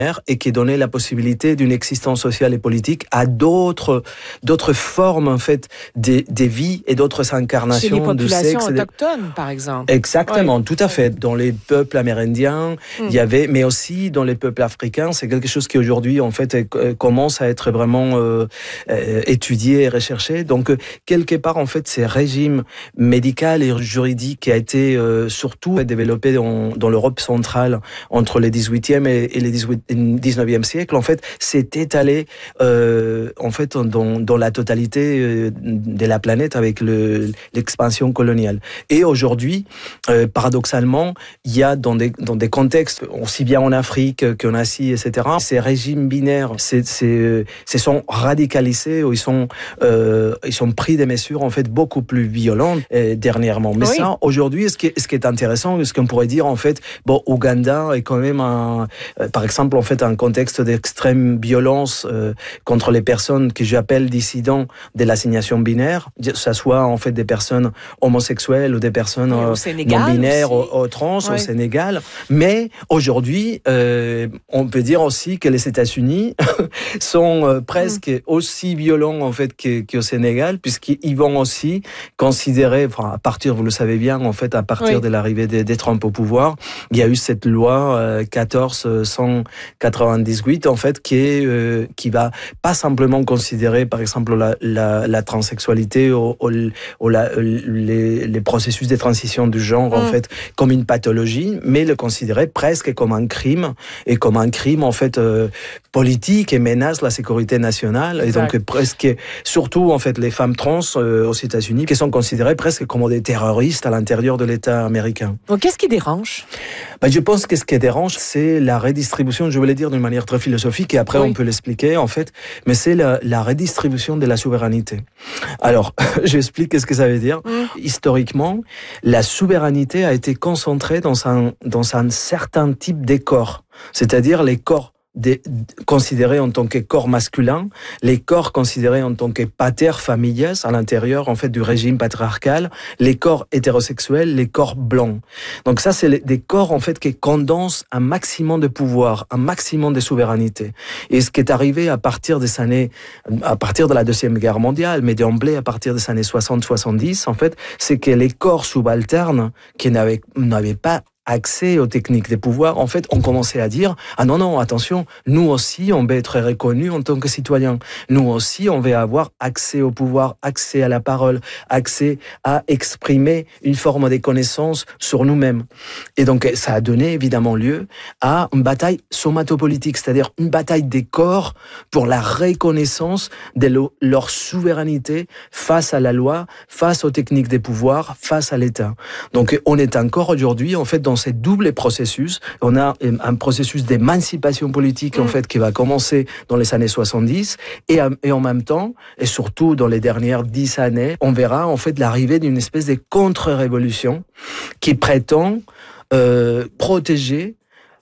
et qui donnait la possibilité d'une existence sociale et politique à d'autres formes en fait des vies et d'autres incarnations chez les populations de sexe autochtones, par exemple. Exactement, oui. Tout à fait. Dans les peuples amérindiens, il y avait, mais aussi dans les peuples africains, c'est quelque chose qui aujourd'hui en fait commence à être vraiment étudié et recherché. Donc quelque part en fait, ces régimes médicaux et juridiques qui a été surtout développé dans l'Europe centrale entre les 18e et les 19e siècle, en fait, s'est étalé en fait dans la totalité de la planète avec l'expansion coloniale. Et aujourd'hui, paradoxalement, il y a dans des contextes aussi bien en Afrique qu'en Asie, etc. Ces régimes binaires se sont radicalisés ou ils sont pris des mesures en fait beaucoup plus violentes dernièrement. Mais oui. Ça, aujourd'hui, ce qui est intéressant, ce qu'on pourrait dire en fait, bon, Ouganda est quand même par exemple en fait un contexte d'extrême violence contre les personnes que j'appelle dissidents de l'assignation binaire, que ce soit en fait des personnes homosexuelles ou des personnes non binaires ou trans au Sénégal. Mais aujourd'hui, on peut dire aussi que les États-Unis sont presque aussi violents en fait qu'au Sénégal, puisqu'ils vont aussi considérer, enfin, à partir, vous le savez bien, en fait, à partir de l'arrivée des Trump au pouvoir, il y a eu cette loi 1498 en fait qui va pas simplement considérer par exemple la transsexualité ou les processus de transition du genre en fait comme une pathologie, mais le considérer presque comme un crime et comme un crime en fait politique et menace la sécurité nationale. Exact. Et donc presque surtout en fait les femmes trans aux États-Unis qui sont considérées presque comme des terroristes à l'intérieur de l'État américain. Donc qu'est-ce qui dérange? Je pense que ce qui dérange, c'est la redistribution, je voulais dire d'une manière très philosophique, et après on peut l'expliquer en fait, mais c'est la redistribution de la souveraineté. Alors, j'explique ce que ça veut dire. Historiquement, la souveraineté a été concentrée dans un certain type de corps, c'est-à-dire les corps considérés en tant que corps masculin, les corps considérés en tant que pater familias à l'intérieur en fait du régime patriarcal, les corps hétérosexuels, les corps blancs. Donc ça c'est des corps en fait qui condensent un maximum de pouvoir, un maximum de souveraineté. Et ce qui est arrivé à partir de la Deuxième Guerre mondiale, mais d'emblée à partir des années 60-70 en fait, c'est que les corps subalternes qui n'avaient pas accès aux techniques de pouvoir, en fait, on commençait à dire « Ah non, attention, nous aussi, on veut être reconnus en tant que citoyens. Nous aussi, on veut avoir accès au pouvoir, accès à la parole, accès à exprimer une forme de connaissance sur nous-mêmes. » Et donc, ça a donné évidemment lieu à une bataille somatopolitique, c'est-à-dire une bataille des corps pour la reconnaissance de leur souveraineté face à la loi, face aux techniques de pouvoir, face à l'État. Donc, on est encore aujourd'hui, en fait, dans ces doubles processus. On a un processus d'émancipation politique en fait qui va commencer dans les années 70 et en même temps, et surtout dans les dernières 10 années, on verra en fait l'arrivée d'une espèce de contre-révolution qui prétend protéger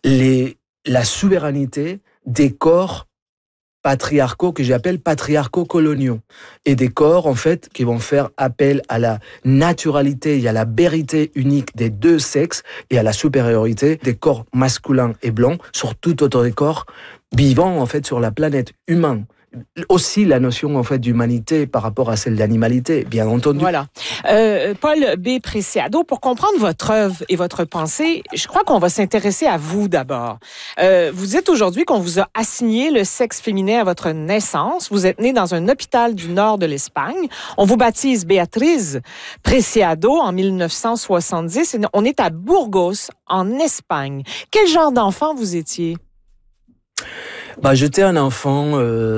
la souveraineté des corps patriarcaux que j'appelle patriarcaux-coloniaux et des corps en fait qui vont faire appel à la naturalité et à la vérité unique des deux sexes et à la supériorité des corps masculins et blancs sur tout autre corps vivant en fait sur la planète humaine. Aussi la notion en fait d'humanité par rapport à celle d'animalité, bien entendu. Voilà. Paul B. Preciado, pour comprendre votre œuvre et votre pensée, je crois qu'on va s'intéresser à vous d'abord. Vous dites aujourd'hui qu'on vous a assigné le sexe féminin à votre naissance. Vous êtes né dans un hôpital du nord de l'Espagne. On vous baptise Béatrice Preciado en 1970. Et on est à Burgos, en Espagne. Quel genre d'enfant vous étiez? J'étais un enfant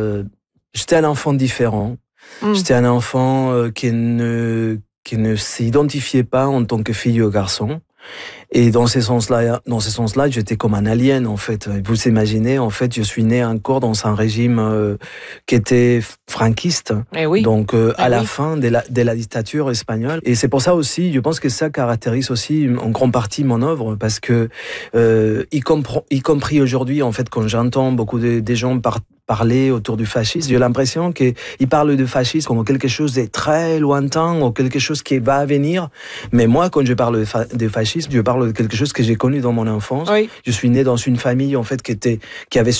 différent. J'étais un enfant qui ne s'identifiait pas en tant que fille ou garçon. Et dans ce sens-là, j'étais comme un alien, en fait. Vous imaginez, en fait, je suis né encore dans un régime qui était franquiste. Oui. Donc, à la fin de la dictature espagnole. Et c'est pour ça aussi, je pense que ça caractérise aussi en grande partie mon œuvre, parce que, y compris aujourd'hui, en fait, quand j'entends beaucoup de gens parler autour du fascisme, j'ai l'impression qu'ils parlent de fascisme comme quelque chose de très lointain ou quelque chose qui va venir. Mais moi, quand je parle de fascisme, je parle de quelque chose que j'ai connu dans mon enfance. Oui. Je suis né dans une famille en fait qui avait